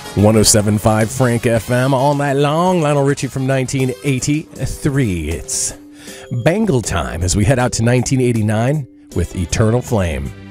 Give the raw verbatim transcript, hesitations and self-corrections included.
one oh seven point five Frank F M all night long. Lionel Richie from nineteen eighty-three. It's Bangle time as we head out to nineteen eighty-nine with Eternal Flame.